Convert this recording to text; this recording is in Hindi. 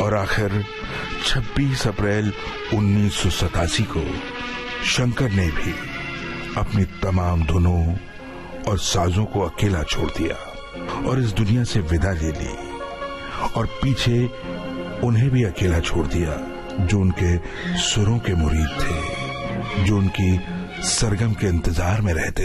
और आखिर 26 अप्रैल 1987 को शंकर ने भी अपनी तमाम धुनों और साजों को अकेला छोड़ दिया और इस दुनिया से विदा ले ली, और पीछे उन्हें भी अकेला छोड़ दिया जो उनके सुरों के मुरीद थे, जो उनकी सरगम के इंतजार में रहते